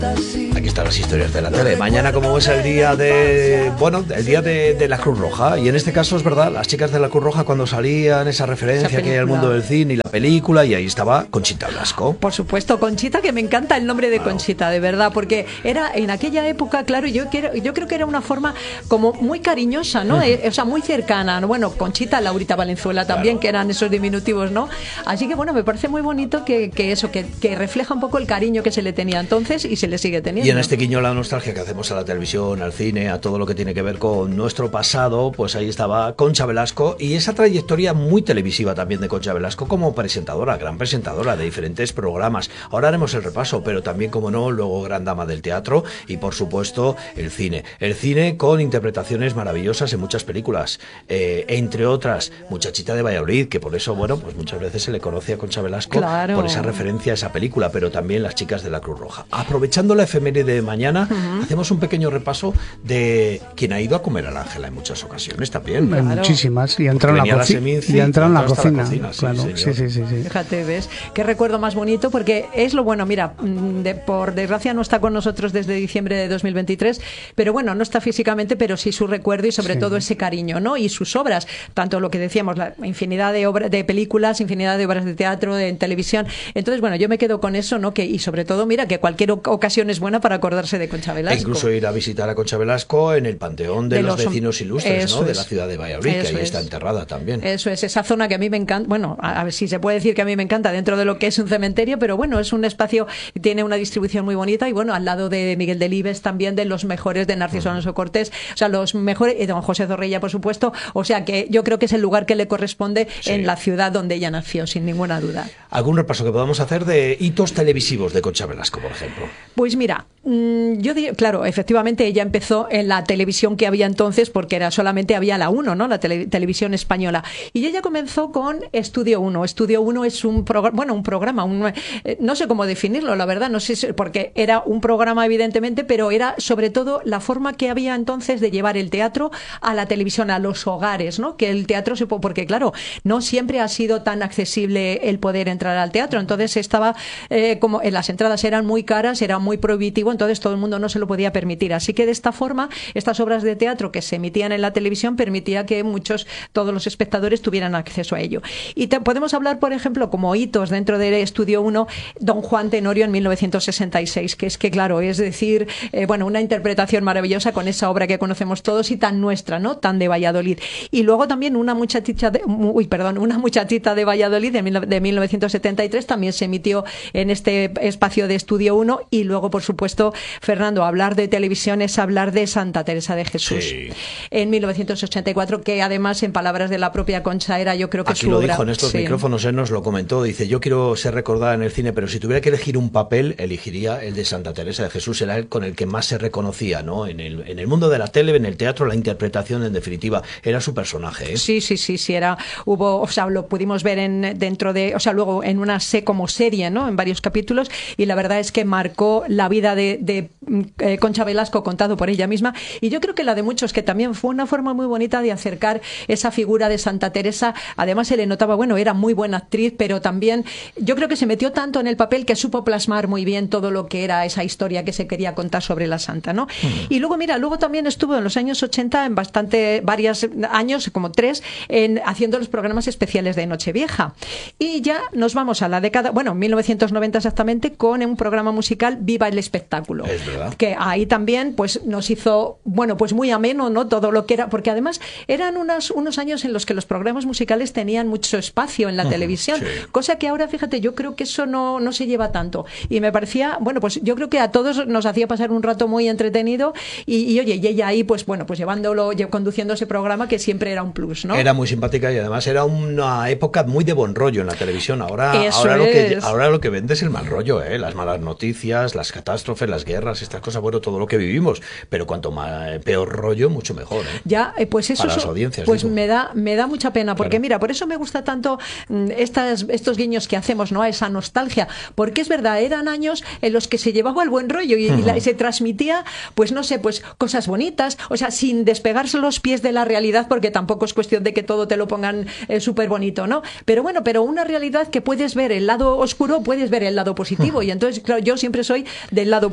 Aquí están las historias de la tele. Mañana, como es el día de... Bueno, el día de la Cruz Roja. Y en este caso es verdad, las chicas de la Cruz Roja cuando salían, esa referencia que hay al mundo del cine y la película, y ahí estaba Conchita Blasco. Por supuesto, Conchita, que me encanta el nombre de Conchita, de verdad, porque era en aquella época, claro, yo creo que era una forma como muy cariñosa, ¿no? O sea, muy cercana, ¿no? Bueno, Conchita, Laurita Valenzuela también, que eran esos diminutivos, ¿no? Así que bueno, me parece muy bonito que refleja un poco el cariño que se le tenía entonces y se le sigue teniendo. Y en este guiño la nostalgia que hacemos a la televisión, al cine, a todo lo que tiene que ver con nuestro pasado, pues ahí estaba Concha Velasco y esa trayectoria muy televisiva también de Concha Velasco como presentadora, gran presentadora de diferentes programas. Ahora haremos el repaso, pero también, como no, luego gran dama del teatro y por supuesto el cine. El cine con interpretaciones maravillosas en muchas películas, entre otras Muchachita de Valladolid, que por eso, bueno, pues muchas veces se le conoce a Concha Velasco, claro, por esa referencia a esa película, pero también las chicas de la Cruz Roja. Aprovechando la efeméride de mañana, hacemos un pequeño repaso de quien ha ido a comer al Ángela en muchas ocasiones también. Claro. Muchísimas, y entró en la cocina. Claro, sí. Fíjate, ¿ves? Qué recuerdo más bonito, porque es lo bueno, mira, por desgracia no está con nosotros desde diciembre de 2023, pero bueno, no está físicamente, pero sí su recuerdo y sobre todo ese cariño, ¿no? Y sus obras, tanto lo que decíamos, la infinidad de obras, de películas, infinidad de obras de teatro, en televisión. Entonces, bueno, yo me quedo con eso, ¿no? Y sobre todo, mira, que cualquier ocasión es buena para acordarse de Concha Velasco. E incluso ir a visitar a Concha Velasco en el panteón de los vecinos ilustres, ¿no? De la ciudad de Valladolid, que ahí está enterrada también. Eso es, esa zona que a mí me encanta, bueno, a ver si se puede decir que a mí me encanta dentro de lo que es un cementerio, pero bueno, es un espacio, tiene una distribución muy bonita y bueno, al lado de Miguel Delibes también, de los mejores, de Narciso Alonso Cortés, o sea, los mejores, y don José Zorrilla, por supuesto, o sea que yo creo que es el lugar que le corresponde en la ciudad donde ella nació, sin ninguna duda. ¿Algún repaso que podamos hacer de hitos televisivos de Concha Velasco, por ejemplo? Pues mira, yo diría, claro, efectivamente ella empezó en la televisión que había entonces, porque solamente había la 1, ¿no? La televisión española. Y ella comenzó con Estudio 1. Estudio 1 es un programa, no sé cómo definirlo, la verdad, no sé, porque era un programa evidentemente, pero era sobre todo la forma que había entonces de llevar el teatro a la televisión, a los hogares, ¿no? Que el teatro porque claro, no siempre ha sido tan accesible el poder entrar al teatro, entonces estaba como las entradas eran muy caras, era muy prohibitivo, entonces todo el mundo no se lo podía permitir. Así que de esta forma, estas obras de teatro que se emitían en la televisión permitía que todos los espectadores tuvieran acceso a ello. Y podemos hablar, por ejemplo, como hitos dentro del Estudio 1, Don Juan Tenorio en 1966, que es que, claro, es decir, una interpretación maravillosa con esa obra que conocemos todos y tan nuestra, ¿no? Tan de Valladolid. Y luego también una muchachita de Valladolid de 1973 también se emitió en este espacio de Estudio 1 y luego, por supuesto, Fernando, hablar de televisión es hablar de Santa Teresa de Jesús. Sí. En 1984, que además, en palabras de la propia Concha, era yo creo que aquí su obra. Aquí lo dijo en estos micrófonos, él nos lo comentó, dice, yo quiero ser recordada en el cine, pero si tuviera que elegir un papel, elegiría el de Santa Teresa de Jesús, era el con el que más se reconocía, ¿no? En el mundo de la tele, en el teatro, la interpretación, en definitiva, era su personaje, ¿eh? Sí, lo pudimos ver luego en una como serie, ¿no? En varios capítulos, y la verdad es que marcó la vida de Concha Velasco contado por ella misma, y yo creo que la de muchos, que también fue una forma muy bonita de acercar esa figura de Santa Teresa. Además se le notaba, era muy buena actriz, pero también yo creo que se metió tanto en el papel que supo plasmar muy bien todo lo que era esa historia que se quería contar sobre la santa, ¿no? Y luego también estuvo en los años 80 en varios años, como 3, haciendo los programas especiales de Nochevieja. Y ya nos vamos a la década, 1990 exactamente, con un programa musical, Viva el Espectáculo. Es verdad. Que ahí también nos hizo, muy ameno, ¿no? Todo lo que era, porque además eran unos años en los que los programas musicales tenían mucho espacio en la televisión, cosa que ahora, fíjate, yo creo que eso no se lleva tanto. Y me parecía, yo creo que a todos nos hacía pasar un rato muy entretenido y ella ahí, conduciendo ese programa, que siempre era un plus, ¿no? Era muy simpática y además era una época muy de buen rollo en la televisión. Ahora lo que vende es el mal rollo, las malas noticias, las catástrofes, las guerras, estas cosas, todo lo que vivimos, pero cuanto más peor rollo, mucho mejor, ¿eh? Ya, pues eso para las audiencias, me da mucha pena, porque mira, por eso me gusta tanto estos guiños que hacemos, ¿no? A esa nostalgia, porque es verdad, eran años en los que se llevaba el buen rollo y se transmitía, cosas bonitas, o sea, sin despegarse los pies de la realidad, porque tampoco es cuestión de que todo te lo pongan súper bonito, ¿no? Pero una realidad que puedes ver el lado oscuro, puedes ver el lado positivo, y entonces, claro, yo siempre soy del lado positivo.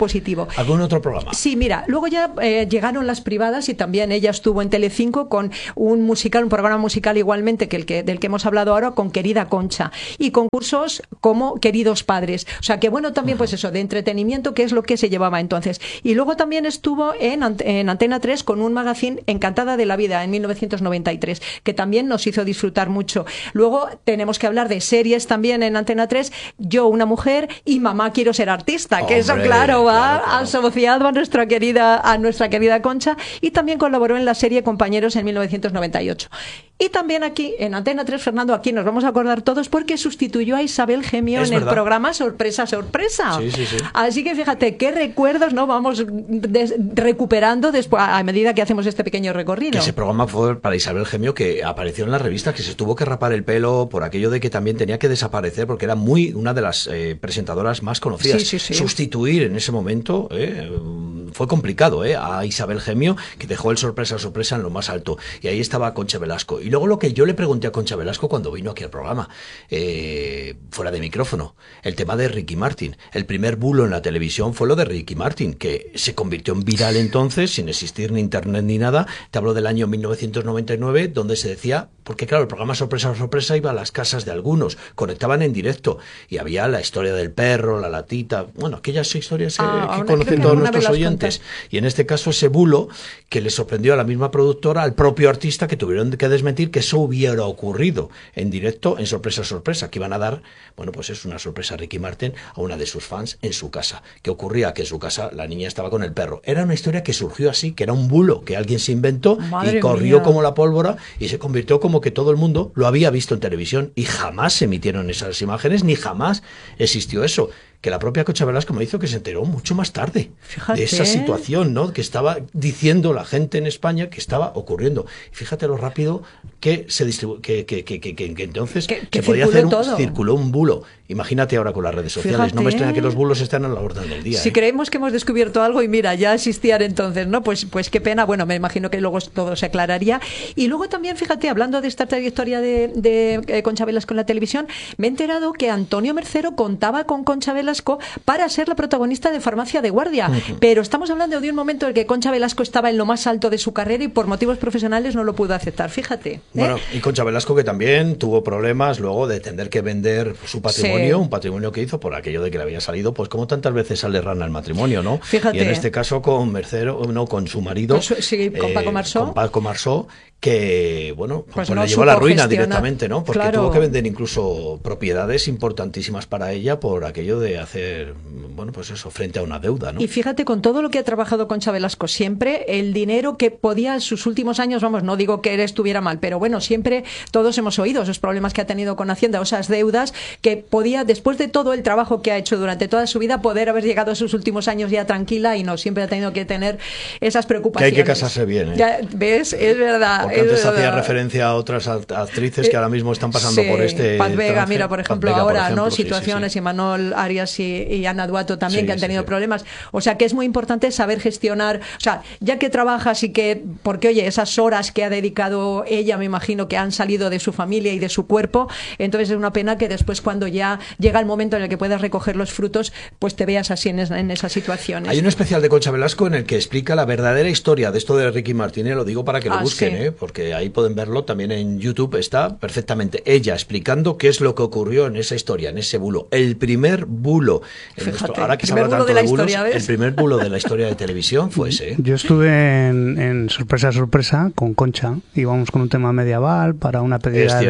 positivo. ¿Algún otro programa? Sí, mira, luego ya llegaron las privadas y también ella estuvo en Telecinco con un programa musical igualmente del que hemos hablado ahora, con Querida Concha, y concursos como Queridos Padres. O sea, que bueno, también pues eso, de entretenimiento, que es lo que se llevaba entonces. Y luego también estuvo en Antena 3 con un magazine, Encantada de la Vida, en 1993, que también nos hizo disfrutar mucho. Luego tenemos que hablar de series también en Antena 3, Yo, una mujer, y Mamá, quiero ser artista, que eso claro va asociado a nuestra querida Concha, y también colaboró en la serie Compañeros en 1998. Y también aquí en Antena 3, Fernando, aquí nos vamos a acordar todos porque sustituyó a Isabel Gemio en el programa Sorpresa, Sorpresa. Sí. Así que fíjate qué recuerdos no vamos recuperando después a medida que hacemos este pequeño recorrido. Que ese programa fue para Isabel Gemio, que apareció en la revista, que se tuvo que rapar el pelo por aquello de que también tenía que desaparecer porque era una de las presentadoras más conocidas. Sí. Sustituir en ese momento fue complicado a Isabel Gemio, que dejó el Sorpresa, Sorpresa en lo más alto. Y ahí estaba Concha Velasco. Y luego lo que yo le pregunté a Concha Velasco cuando vino aquí al programa, fuera de micrófono, el tema de Ricky Martin. El primer bulo en la televisión fue lo de Ricky Martin, que se convirtió en viral entonces, sin existir ni internet ni nada. Te hablo del año 1999, donde se decía, porque claro, el programa Sorpresa, Sorpresa iba a las casas de algunos, conectaban en directo, y había la historia del perro, la latita, bueno, aquellas historias que conocen todos nuestros oyentes. Y en este caso ese bulo que le sorprendió a la misma productora, al propio artista, que tuvieron que desmentir que eso hubiera ocurrido en directo en Sorpresa, Sorpresa, que iban a dar, bueno, pues es una sorpresa a Ricky Martin, a una de sus fans en su casa. ¿Qué ocurría? Que en su casa la niña estaba con el perro. Era una historia que surgió así, que era un bulo que alguien se inventó. Madre y corrió mía. Como la pólvora y se convirtió como que todo el mundo lo había visto en televisión, y jamás se emitieron esas imágenes, ni jamás existió eso. Que la propia Concha Velasco me hizo que se enteró mucho más tarde. Fíjate. De esa situación, ¿no? Que estaba diciendo la gente en España que estaba ocurriendo. Y fíjate lo rápido que se distribuyó, que entonces que podía hacer circuló un bulo. Imagínate ahora con las redes sociales. Fíjate. No me extraña que los bulos estén a la orden del día. Si creemos que hemos descubierto algo y mira, ya existían entonces, ¿no? Pues qué pena. Bueno, me imagino que luego todo se aclararía. Y luego también, fíjate, hablando de esta trayectoria de Concha Velasco en la televisión, me he enterado que Antonio Mercero contaba con Concha Velasco para ser la protagonista de Farmacia de Guardia. Pero estamos hablando de un momento en el que Concha Velasco estaba en lo más alto de su carrera y por motivos profesionales no lo pudo aceptar. Fíjate. Bueno, y Concha Velasco, que también tuvo problemas luego de tener que vender su patrimonio, un patrimonio que hizo por aquello de que le había salido, pues como tantas veces sale rana el matrimonio, ¿no? Fíjate. Y en este caso con Mercero, no, con su marido. Con Paco Marsó. Con Paco Marsó, que, bueno, pues no le llevó a la ruina directamente, ¿no? Porque tuvo que vender incluso propiedades importantísimas para ella por aquello de hacer, bueno, pues eso, frente a una deuda, ¿no? Y fíjate, con todo lo que ha trabajado Concha Velasco siempre, el dinero que podía en sus últimos años, vamos, no digo que estuviera mal, pero bueno, siempre todos hemos oído esos problemas que ha tenido con Hacienda, o esas deudas, que podía, después de todo el trabajo que ha hecho durante toda su vida, poder haber llegado a sus últimos años ya tranquila, y no, siempre ha tenido que tener esas preocupaciones. Que hay que casarse bien, ¿eh? Ya, ¿ves? Es verdad. Porque antes hacía referencia a otras actrices que ahora mismo están pasando por este Paz Vega, mira, por ejemplo, ahora, ¿no? Situaciones, sí. Y Manol Arias y Ana Duato también, que han tenido problemas. O sea, que es muy importante saber gestionar, o sea, ya que trabajas y que, porque oye, esas horas que ha dedicado ella, me imagino que han salido de su familia y de su cuerpo, entonces es una pena que después, cuando ya llega el momento en el que puedas recoger los frutos, pues te veas así en esas situaciones. Hay un especial de Concha Velasco en el que explica la verdadera historia de esto de Ricky Martin, lo digo para que lo busquen, porque ahí pueden verlo también en YouTube, está perfectamente ella explicando qué es lo que ocurrió en esa historia, en ese bulo. El primer bulo, ahora que se habla tanto de bulos, el primer bulo de la historia de televisión fue ese. Yo estuve en Sorpresa, Sorpresa con Concha, íbamos con un tema medieval para una pedida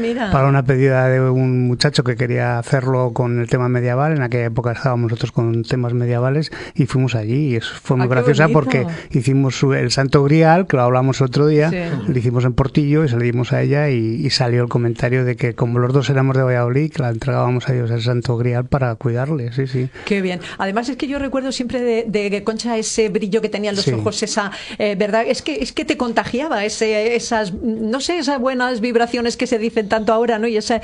de un muchacho que quería hacerlo con el tema medieval. En aquella época estábamos nosotros con temas medievales y fuimos allí, y eso fue muy graciosa porque hicimos el Santo Grial, que lo hablamos otro día, lo hicimos en Portillo y se le dimos a ella, y salió el comentario de que como los dos éramos de Valladolid, que la entregábamos a ellos el Santo Grial para cuidarle. Sí. Qué bien. Además es que yo recuerdo siempre de Concha ese brillo que tenía en los ojos, esa verdad, es que te contagiaba esas, no sé, esas buenas vibraciones que se dicen tanto ahora, ¿no? Y esa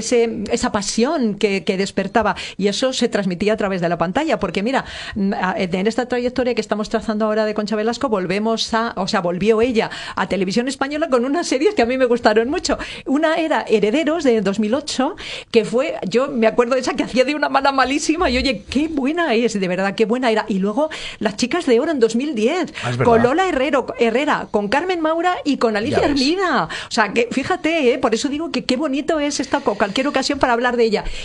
pasión que despertaba, y eso se transmitía a través de la pantalla, porque mira, en esta trayectoria que estamos trazando ahora de Concha Velasco, volvió ella a Televisión española con unas series que a mí me gustaron mucho. Una era Herederos, de 2008, que fue, yo me acuerdo de esa que hacía de una mala malísima, y oye, qué buena es, de verdad, qué buena era. Y luego Las Chicas de Oro en 2010, con Lola Herrera, con Carmen Maura y con Alicia Hermida. O sea, que fíjate, por eso digo que qué bonito es esta cualquier ocasión para hablar de ella.